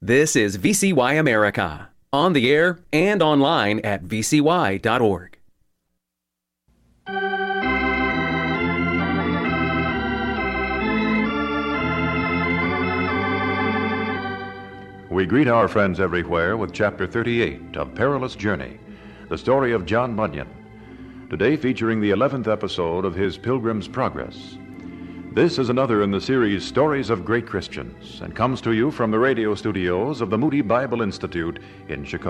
This is VCY America, on the air and online at vcy.org. We greet our friends everywhere with Chapter 38 of Perilous Journey, the story of John Bunyan, today featuring the 11th episode of his Pilgrim's Progress. This is another in the series Stories of Great Christians, and comes to you from the radio studios of the Moody Bible Institute in Chicago.